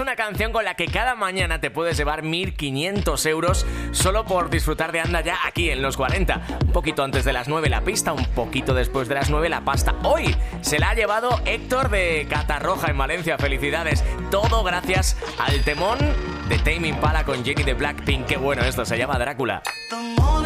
una canción con la que cada mañana te puedes llevar 1.500 euros solo por disfrutar de Anda Ya aquí en Los 40. Un poquito antes de las 9 la pista, un poquito después de las 9 la pasta. Hoy se la ha llevado Héctor de Catarroja en Valencia. Felicidades. Todo gracias al temón de Tame Impala con Jenny de Blackpink. Qué bueno esto, se llama Drácula.